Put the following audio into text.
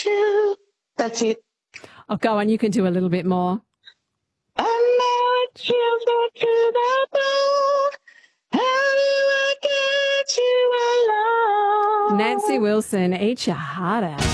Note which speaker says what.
Speaker 1: you. That's it.
Speaker 2: Oh, go on. You can do a little bit more.
Speaker 1: And now it chills me to the bone. How do I get you alone?
Speaker 2: Nancy Wilson, Eat Your Heart Out.